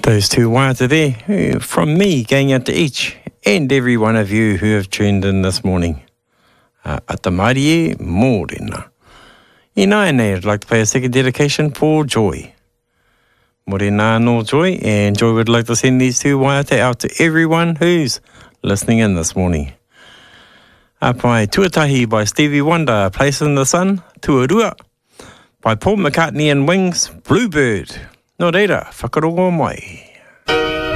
Those two waiata there, from me going out to each and every one of you who have tuned in this morning. Atamarie e mōrena. Inaine, I'd like to play a second dedication for Joy. Morena no Joy, and Joy would like to send these two waiata out to everyone who's listening in this morning. Apai Tuatahi by Stevie Wonder, Place in the Sun, Tuarua, by Paul McCartney and Wings, Bluebird. No reira, whakarongo mai.